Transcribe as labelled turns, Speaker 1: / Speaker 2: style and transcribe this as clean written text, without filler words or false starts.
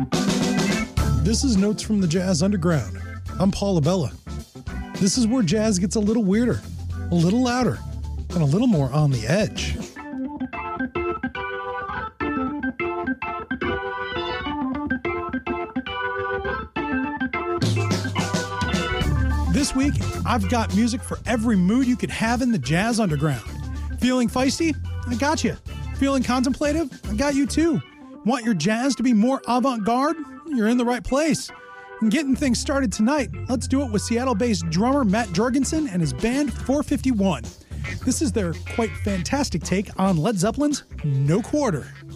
Speaker 1: This is Notes from the Jazz Underground. I'm Paul Abella. This is where jazz gets a little weirder, a little louder, and a little more on the edge. This week, I've got music for every mood you could have in the Jazz Underground. Feeling feisty? I got you. Feeling contemplative? I got you too. Want your jazz to be more avant-garde? You're in the right place. And getting things started tonight, let's do it with Seattle-based drummer Matt Jorgensen and his band 451. This is their quite fantastic take on Led Zeppelin's No Quarter.